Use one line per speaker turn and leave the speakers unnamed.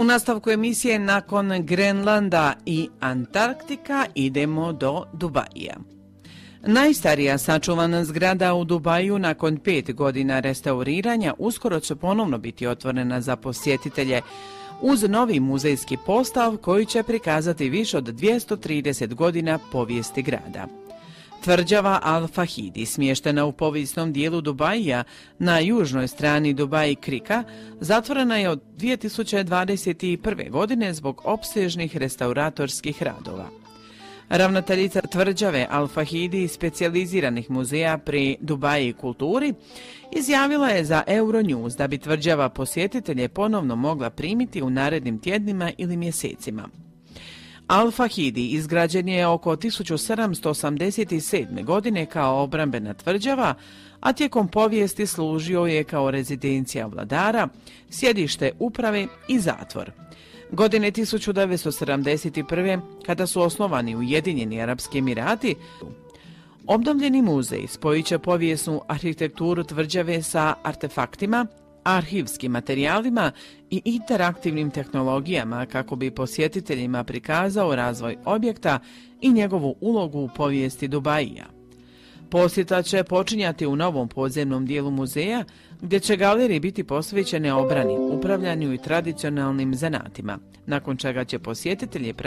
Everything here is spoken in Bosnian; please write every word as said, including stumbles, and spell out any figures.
U nastavku emisije nakon Grenlanda i Antarktika idemo do Dubaija. Najstarija sačuvana zgrada u Dubaju nakon pet godina restauriranja uskoro će ponovno biti otvorena za posjetitelje uz novi muzejski postav koji će prikazati više od dvjesto trideset godina povijesti grada. Tvrđava Al Fahidi, smještena u povijesnom dijelu Dubaija na južnoj strani Dubai Krika, zatvorena je od dvije tisuće dvadeset prve. godine zbog opsežnih restauratorskih radova. Ravnateljica tvrđave Al Fahidi specijaliziranih muzeja pri Dubai kulturi izjavila je za Euronews da bi tvrđava posjetitelje ponovno mogla primiti u narednim tjednima ili mjesecima. Al Fahidi izgrađen je oko tisuću sedamsto osamdeset sedme. godine kao obrambena tvrđava, a tijekom povijesti služio je kao rezidencija vladara, sjedište uprave i zatvor. Godine tisuću devetsto sedamdeset prve. kada su osnovani Ujedinjeni Arapski Emirati, obnovljeni muzej spojit će povijesnu arhitekturu tvrđave sa artefaktima, arhivskim materijalima i interaktivnim tehnologijama kako bi posjetiteljima prikazao razvoj objekta i njegovu ulogu u povijesti Dubaija. Posjeta će počinjati u novom podzemnom dijelu muzeja, gdje će galerije biti posvećene obrani, upravljanju i tradicionalnim zanatima, nakon čega će posjetitelji